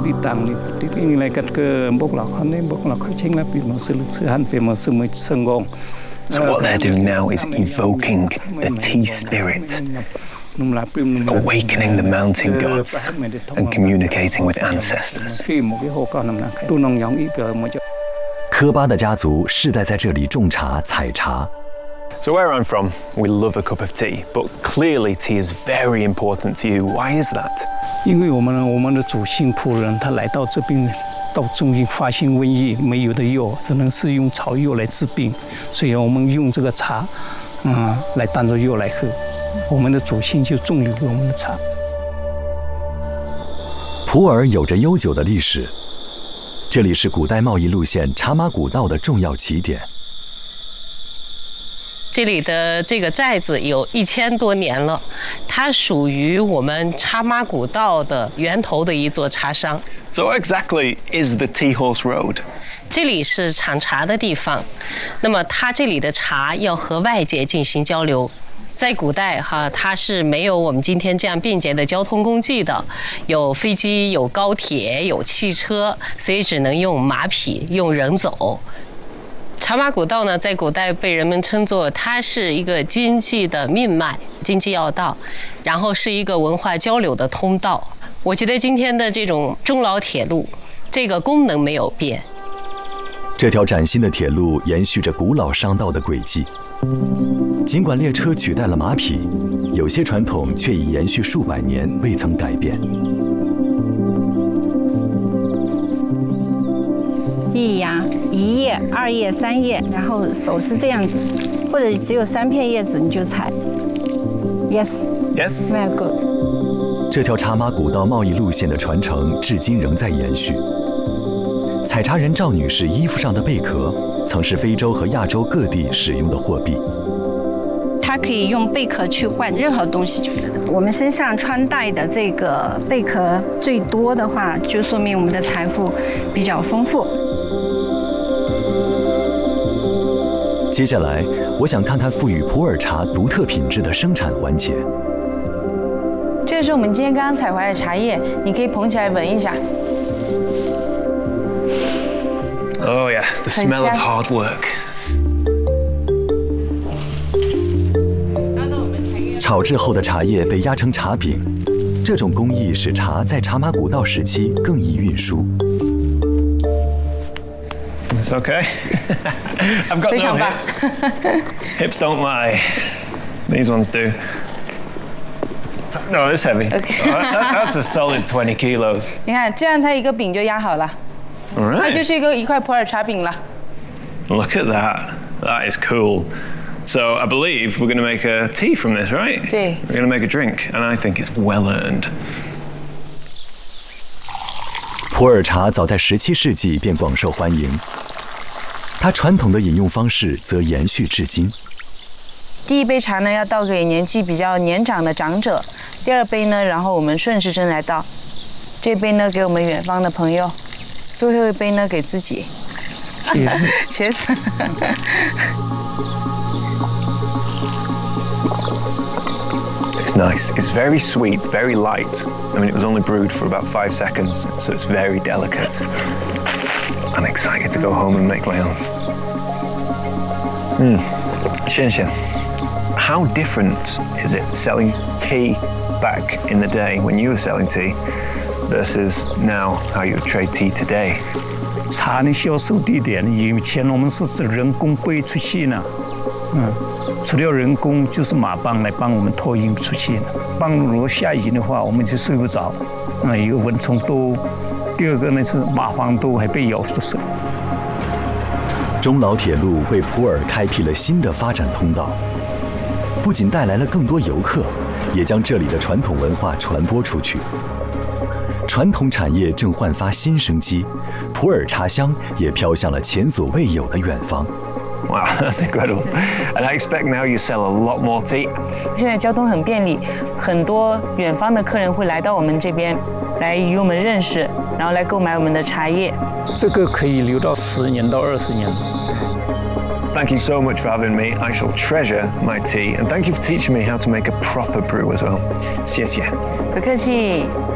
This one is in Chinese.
tang ni ting lai kat ke bok la khan ne bok la kha ching la pi mo se han pe mo se mo sengong. So what they're doing now is evoking the tea spirit, awakening the mountain gods and communicating with ancestors. 科巴的家族世代在这里种茶、采茶。 So where I'm from, we love a cup of tea, but clearly tea is very important to you. Why is that? 因为我们的祖先仆人他来到这边。到中间发现瘟疫，没有的药，只能是用草药来治病，所以我们用这个茶，来当做药来喝。我们的祖先就种留给我们的茶。 普洱有着悠久的历史，这里是古代贸易路线茶马古道的重要起点。 这里的这个寨子有1000多年了，它属于我们茶马古道的源头的一座茶商。 So what exactly is the Tea Horse Road? 这里是产茶的地方，那么它这里的茶要和外界进行交流。在古代它是没有我们今天这样便捷的交通工具的，有飞机、有高铁、有汽车，所以只能用马匹、用人走。茶马古道呢，在古代被人们称作它是一个经济的命脉、经济要道，然后是一个文化交流的通道。我觉得今天的这种中老铁路，这个功能没有变。 这条崭新的铁路延续着古老商道的轨迹，尽管列车取代了马匹，有些传统却已延续数百年未曾改变。 一芽1叶、2叶、3叶，然后手是这样子，或者只有3片叶子你就采。Yes. Yes. Very good. 这条茶马古道贸易路线的传承至今仍在延续。采茶人赵女士衣服上的贝壳，曾是非洲和亚洲各地使用的货币。 它可以用贝壳去换任何东西。我们身上穿戴的这个贝壳最多的话，就说明我们的财富比较丰富。 接下来，我想看看赋予普洱茶独特品质的生产环节。 这个是我们今天刚刚采回来的茶叶，你可以捧起来闻一下。 Oh yeah, the smell of hard work. 炒制后的茶叶被压成茶饼，这种工艺使茶在茶马古道时期更易运输。 It's okay. I've got no hips. Hips don't lie. These ones do. No, it's heavy. Okay. That's a solid 20 kilos. 你看，这样它一个饼就压好了， All 它 right. 就是一块普洱茶饼了。 Look at that. That is cool. So I believe we're going to make a tea from this, right? 对。 We're going to make a drink, and I think it's well earned. 普洱茶早在17世纪便广受欢迎，它传统的饮用方式则延续至今。 第一杯茶呢，要倒给年纪比较年长的长者；第二杯呢，然后我们顺时针来倒。这杯呢，给我们远方的朋友；最后一杯呢，给自己。Cheers. It's nice. It's very sweet, very light. I mean, it was only brewed for about 5 seconds, so it's very delicate. I'm excited to go home and make my own. Xianxian, how different is it selling tea back in the day when you were selling tea versus now how you trade tea today? 茶的销售地点以前我们是人工背出去呢，除了人工就是马帮来帮我们托运出去。帮如果下雨的话，我们就睡不着，一个蚊虫多，第二个呢是蚂蟥多，还被咬住手。 中老铁路为普洱开辟了新的发展通道，不仅带来了更多游客，也将这里的传统文化传播出去。传统产业正焕发新生机，普洱茶香也飘向了前所未有的远方。 Wow, that's incredible. And I expect now you sell a lot more tea. 现在交通很便利，很多远方的客人会来到我们这边，来与我们认识，然后来购买我们的茶叶。 这个可以留到10年到20年。 Thank you so much for having me. I shall treasure my tea, and thank you for teaching me how to make a proper brew as well. 谢谢。 不客气。